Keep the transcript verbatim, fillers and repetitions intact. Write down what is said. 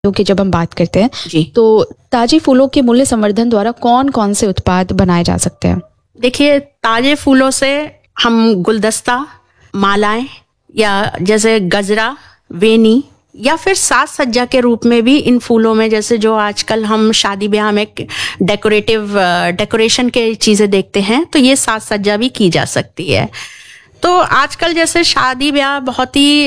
की जब हम बात करते हैं जी, तो ताजे फूलों के मूल्य संवर्धन द्वारा कौन कौन से उत्पाद बनाए जा सकते हैं? देखिए, ताजे फूलों से हम गुलदस्ता, मालाएं या जैसे गजरा, वेनी या फिर साज सज्जा के रूप में भी इन फूलों में, जैसे जो आजकल हम शादी ब्याह में डेकोरेटिव डेकोरेशन के चीजें देखते हैं, तो ये साज सज्जा भी की जा सकती है। तो आजकल जैसे शादी ब्याह बहुत ही